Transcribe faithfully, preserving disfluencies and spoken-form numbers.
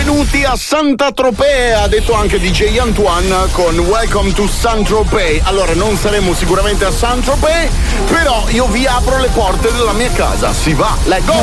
benvenuti a Saint-Tropez, ha detto anche D J Antoine con Welcome to Saint-Tropez. Allora, non saremo sicuramente a Saint-Tropez, però io vi apro le porte della mia casa. Si va, let's go!